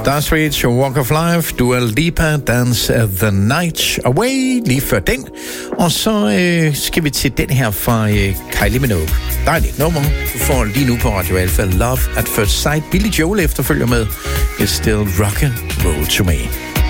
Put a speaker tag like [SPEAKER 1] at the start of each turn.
[SPEAKER 1] Dire Straits, Walk of Life, Dua Lipa, Dance the Night Away, lige før den. Og så skal vi til den her fra Kylie Minogue. Dejligt nummer. Du får lige nu på Radio Alpha Love at First Sight. Billy Joel efterfølger med It's Still Rockin' Roll to Me.